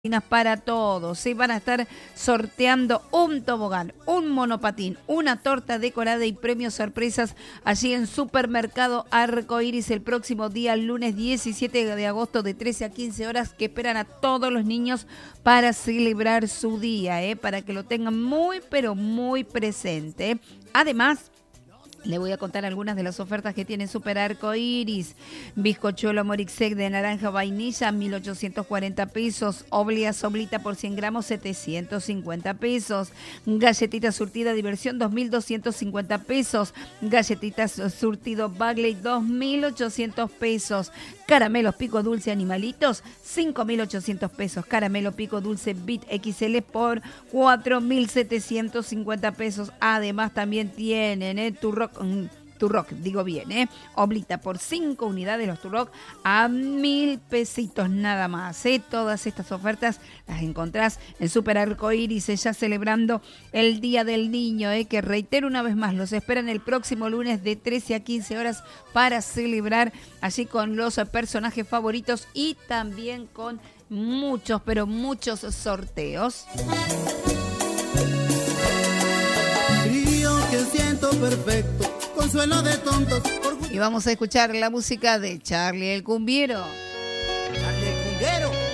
para todos. ¿Sí? Van a estar sorteando un tobogán, un monopatín, una torta decorada y premios sorpresas allí en Supermercado Arcoiris el próximo día, lunes 17 de agosto de 13 a 15 horas, que esperan a todos los niños para celebrar su día, para que lo tengan muy, pero muy presente. Además, le voy a contar algunas de las ofertas que tiene Super Arcoiris. Bizcochuelo Morixec de naranja vainilla, 1.840 pesos. Oblea Soblita por 100 gramos, 750 pesos. Galletita surtida diversión, 2.250 pesos. Galletitas surtido Bagley, 2.800 pesos. Caramelos Pico Dulce Animalitos, 5.800 pesos. Caramelo Pico Dulce Bit XL por 4.750 pesos. Además también tienen Turroc, digo bien, Oblita por 5 unidades, los Turroc a 1.000 pesitos nada más. Todas estas ofertas las encontrás en Super Arcoiris, ya celebrando el Día del Niño, que reitero una vez más, los esperan el próximo lunes de 13 a 15 horas para celebrar allí con los personajes favoritos y también con muchos, pero muchos sorteos. Frío que siento perfecto, consuelo de tontos. Y vamos a escuchar la música de Charlie el Cumbiero.